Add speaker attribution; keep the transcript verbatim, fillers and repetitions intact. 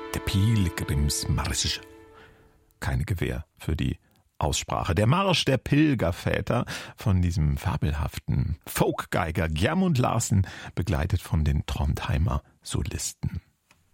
Speaker 1: Der Pilgrimsmarsch. Keine Gewähr für die Aussprache. Der Marsch der Pilgerväter von diesem fabelhaften Folkgeiger Gjermund Larsen, begleitet von den Trondheimer Solisten.